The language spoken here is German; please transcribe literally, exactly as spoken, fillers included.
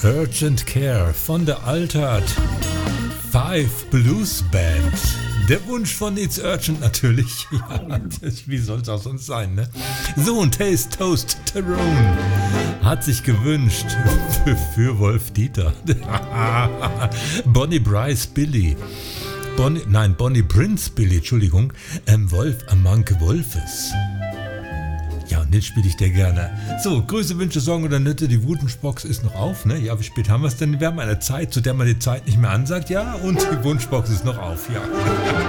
Urgent Care von der Altered Five Blues Band. Der Wunsch von It's Urgent natürlich. Ja, das, wie soll es auch sonst sein, ne? So, und Taste Toast Tyrone hat sich gewünscht für, für Wolf Dieter. Bonnie Bryce Billy. Bonnie, nein, Bonnie Prince Billy, Entschuldigung. Ähm, Wolf Among Wolfes. Ja, und den spiele ich dir gerne. So, Grüße, Wünsche, Sorgen oder Nöte, die Wunschbox ist noch auf, ne? Ja, wie spät haben wir es denn? Wir haben eine Zeit, zu der man die Zeit nicht mehr ansagt, ja? Und die Wunschbox ist noch auf, ja.